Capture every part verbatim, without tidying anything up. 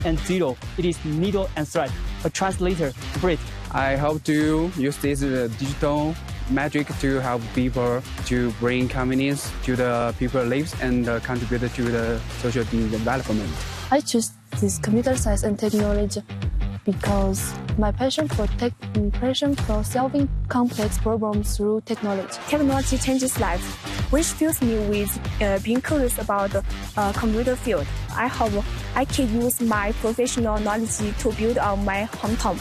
and zero. It is needle and thread. A translator, Brit. I hope to use this uh, digital magic to help people to bring convenience to the people's lives and uh, contribute to the social development. I choose this computer science and technology because my passion for tech, passion for solving complex problems through technology. Technology changes lives, which fills me with uh, being curious about the uh, computer field. I hope I can use my professional knowledge to build on my hometown.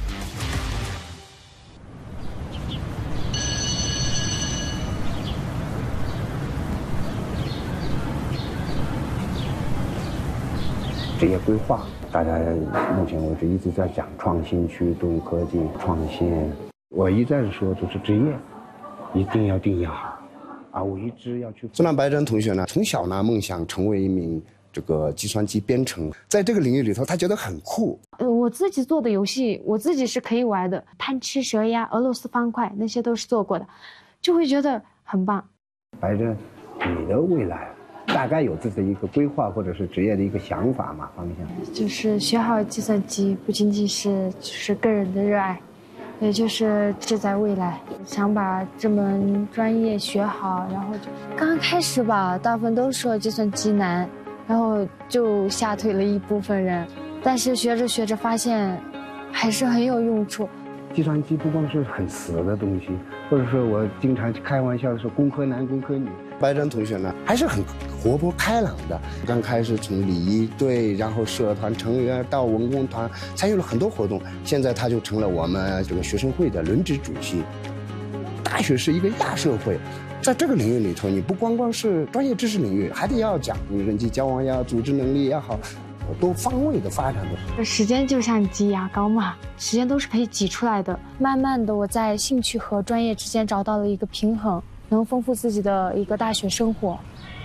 职业规划，大家目前为止一直在讲创新驱动科技创新。我一再的说，就是职业一定要定义好，啊，我一直要去。 孙兰白珍同学呢，从小呢梦想成为一名这个计算机编程，在这个领域里头，他觉得很酷。 呃，我自己做的游戏，我自己是可以玩的，贪吃蛇呀、俄罗斯方块那些都是做过的，就会觉得很棒。 白珍，你的未来大概有自己的一个规划或者是职业的一个想法嘛？方向就是学好计算机，不仅仅是就是个人的热爱，也就是志在未来，想把这门专业学好。然后就刚刚开始吧，大部分都说计算机难，然后就吓退了一部分人。但是学着学着发现，还是很有用处。 计算机不光是很死的东西，或者说我经常开玩笑说工科男工科女。 白珍同学呢还是很活泼开朗的，刚开始从礼仪队，然后社团成员到文工团，参与了很多活动，现在他就成了我们这个学生会的轮值主席。大学是一个亚社会，在这个领域里头，你不光光是专业知识领域，还得要讲你人际交往呀、组织能力也好，多方位的发展的。 时间就像挤牙膏嘛，时间都是可以挤出来的。慢慢的，我在兴趣和专业之间找到了一个平衡，能丰富自己的一个大学生活。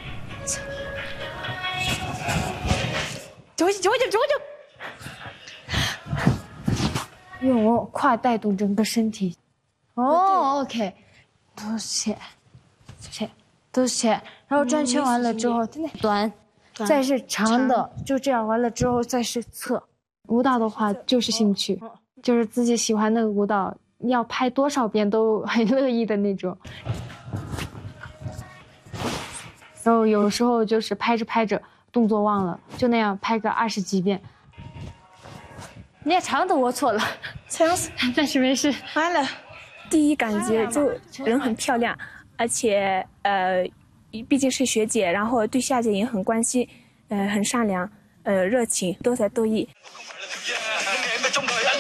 九九九九九，用胯带动整个身体。哦 ，OK， 多斜，斜，多斜，然后转圈完了之后，短。再是长的，就这样完了之后再是侧。舞蹈的话就是兴趣，就是自己喜欢那个舞蹈，要拍多少遍都很乐意的那种。然后有时候就是拍着拍着动作忘了，就那样拍个二十几遍。你也长的我错了， 这样子， 但是没事。 完了，第一感觉就人很漂亮，而且呃。毕竟是学姐，然后对下届也很关心，呃，很善良，呃，热情，多才多艺。